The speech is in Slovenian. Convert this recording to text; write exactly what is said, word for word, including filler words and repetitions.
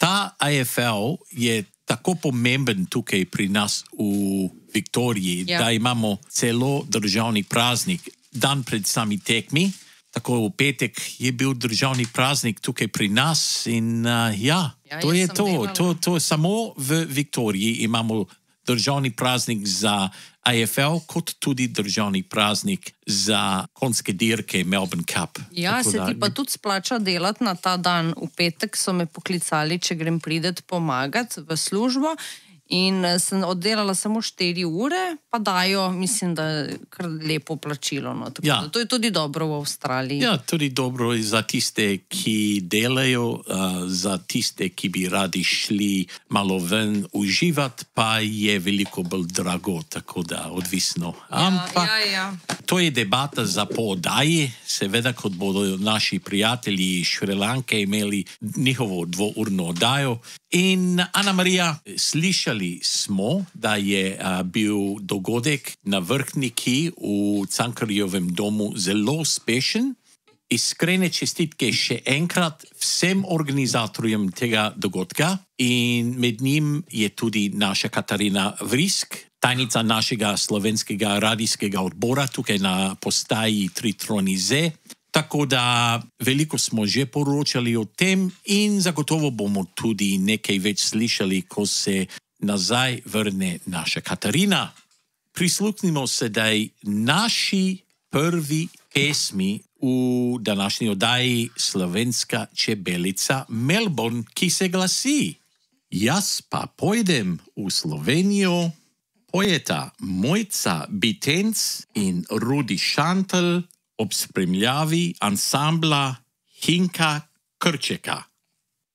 Ta A F L je tako pomemben tukaj pri nas v Viktoriji, Ja. da imamo celo državni praznik. Dan pred sami tekmi, tako v petek je bil državni praznik tukaj pri nas in uh, ja, Ja, to jaz je sem to. delala. To, to samo v Viktoriji imamo državni praznik za A F L, kot tudi državni praznik za konjske dirke Melbourne Cup. Ja, Tako se da- ti pa tudi splača delati na ta dan. V petek so me poklicali, če grem pridet pomagati v službo. In eh, sem oddelala samo štiri ure, pa dajo, mislim, da je kar lepo plačilo. No. Tako Ja. da to je tudi dobro v Avstraliji. Ja, tudi dobro je za tiste, ki delajo, uh, za tiste, ki bi radi šli malo ven uživati, pa je veliko bolj drago, tako da odvisno. Ampak ja, ja. to je debata za po oddaji, seveda, kot bodo naši prijatelji iz Šrilanke imeli njihovo dvourno oddajo. In Ana Marija, slišali smo, da je a, bil dogodek na Vrhniki v Cankarjevem domu zelo uspešen. Iskrene čestitke še enkrat vsem organizatorjem tega dogodka in med njim je tudi naša Katarina Vrisk, tajnica našega slovenskega radijskega odbora tukaj na postaji Tri Troni Z. Tako da veliko smo že poročali o tem in zagotovo bomo tudi nekaj več slišali, ko se nazaj vrne naša Katarina. Prisluhnimo sedaj naši prvi pesmi v današnji oddaji Slovenska čebelica Melbourne, ki se glasi: Jaz pa pojdem v Slovenijo, pojeta Mojca Bitenc in Rudi Šantel ob spremljavi ansambla Hinka Krčeka.